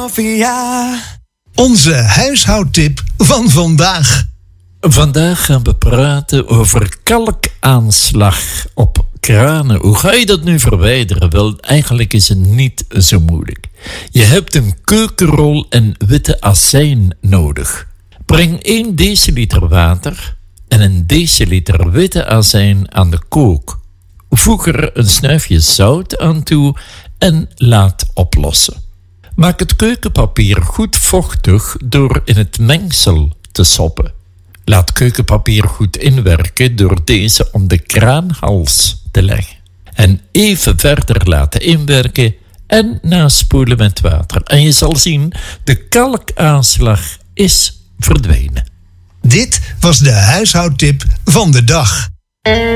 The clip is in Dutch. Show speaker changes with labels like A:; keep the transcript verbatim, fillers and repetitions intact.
A: Philadelphia.
B: Onze huishoudtip van vandaag.
C: Vandaag gaan we praten over kalkaanslag op kranen. Hoe ga je dat nu verwijderen? Wel, eigenlijk is het niet zo moeilijk. Je hebt een keukenrol en witte azijn nodig. Breng één deciliter water en een deciliter witte azijn aan de kook. Voeg er een snuifje zout aan toe en laat oplossen. Maak het keukenpapier goed vochtig door in het mengsel te soppen. Laat keukenpapier goed inwerken door deze om de kraanhals te leggen. En even verder laten inwerken en naspoelen met water. En je zal zien, de kalkaanslag is verdwenen.
B: Dit was de huishoudtip van de dag.